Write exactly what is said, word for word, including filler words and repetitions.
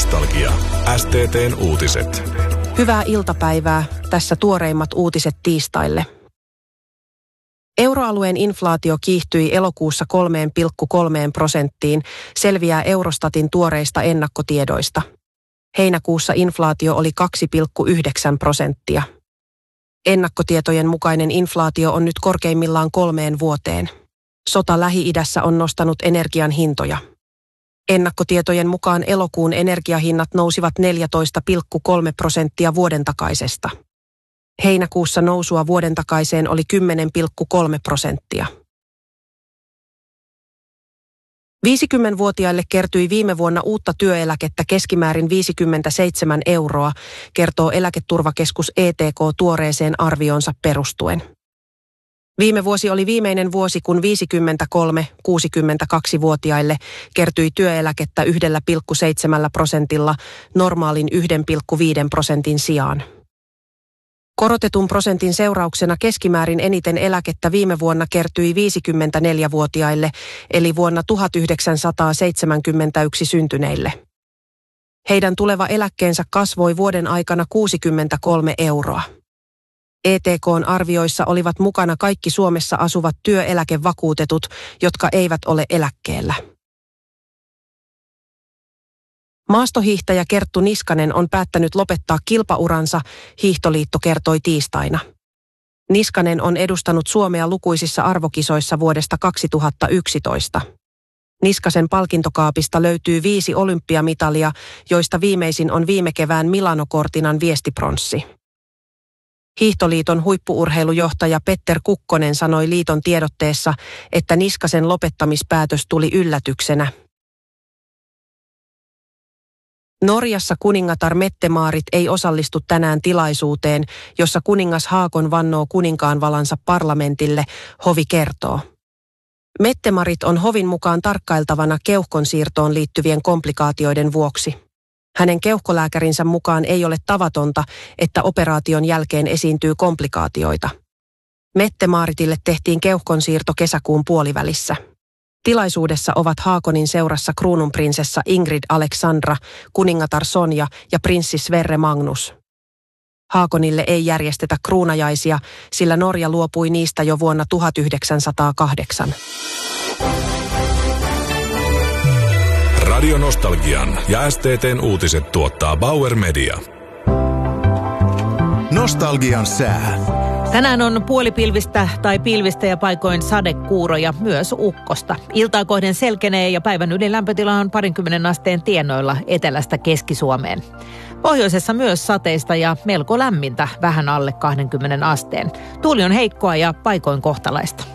Nostalgia. S T T:n uutiset. Hyvää iltapäivää. Tässä tuoreimmat uutiset tiistaille. Euroalueen inflaatio kiihtyi elokuussa kolme pilkku kolme prosenttiin, selviää Eurostatin tuoreista ennakkotiedoista. Heinäkuussa inflaatio oli kaksi pilkku yhdeksän prosenttia. Ennakkotietojen mukainen inflaatio on nyt korkeimmillaan kolmeen vuoteen. Sota Lähi-idässä on nostanut energian hintoja. Ennakkotietojen mukaan elokuun energiahinnat nousivat neljätoista pilkku kolme prosenttia vuoden takaisesta. Heinäkuussa nousua vuoden takaiseen oli kymmenen pilkku kolme prosenttia. viisikymmentävuotiaille kertyi viime vuonna uutta työeläkettä keskimäärin viisikymmentäseitsemän euroa, kertoo Eläketurvakeskus E T K tuoreeseen arvioonsa perustuen. Viime vuosi oli viimeinen vuosi, kun viisikymmentäkolme-kuusikymmentäkaksivuotiaille kertyi työeläkettä yksi pilkku seitsemän prosentilla normaalin yksi pilkku viisi prosentin sijaan. Korotetun prosentin seurauksena keskimäärin eniten eläkettä viime vuonna kertyi viisikymmentäneljävuotiaille, eli vuonna tuhatyhdeksänsataaseitsemänkymmentäyksi syntyneille. Heidän tuleva eläkkeensä kasvoi vuoden aikana kuusikymmentäkolme euroa. E T K:n arvioissa olivat mukana kaikki Suomessa asuvat työeläkevakuutetut, jotka eivät ole eläkkeellä. Maastohiihtäjä Kerttu Niskanen on päättänyt lopettaa kilpauransa, Hiihtoliitto kertoi tiistaina. Niskanen on edustanut Suomea lukuisissa arvokisoissa vuodesta kaksituhattayksitoista. Niskasen palkintokaapista löytyy viisi olympiamitalia, joista viimeisin on viime kevään Milano-Cortinan viestipronssi. Hiihtoliiton huippu-urheilujohtaja Petter Kukkonen sanoi liiton tiedotteessa, että Niskasen lopettamispäätös tuli yllätyksenä. Norjassa kuningatar Mette-Marit ei osallistu tänään tilaisuuteen, jossa kuningas Haakon vannoo kuninkaanvalansa parlamentille, hovi kertoo. Mette-Marit on hovin mukaan tarkkailtavana keuhkon siirtoon liittyvien komplikaatioiden vuoksi. Hänen keuhkolääkärinsä mukaan ei ole tavatonta, että operaation jälkeen esiintyy komplikaatioita. Mette-Maritille tehtiin keuhkonsiirto kesäkuun puolivälissä. Tilaisuudessa ovat Haakonin seurassa kruununprinsessa Ingrid Alexandra, kuningatar Sonja ja prinssi Sverre Magnus. Haakonille ei järjestetä kruunajaisia, sillä Norja luopui niistä jo vuonna tuhatyhdeksänsataakahdeksan. Radio Nostalgian ja S T T:n uutiset tuottaa Bauer Media. Nostalgian sää. Tänään on puolipilvistä tai pilvistä ja paikoin sadekuuroja, myös ukkosta. Iltaa kohden selkenee ja päivän ylilämpötila on parinkymmenen asteen tienoilla etelästä Keski-Suomeen. Pohjoisessa myös sateista ja melko lämmintä, vähän alle kaksikymmentä asteen. Tuuli on heikkoa ja paikoin kohtalaista.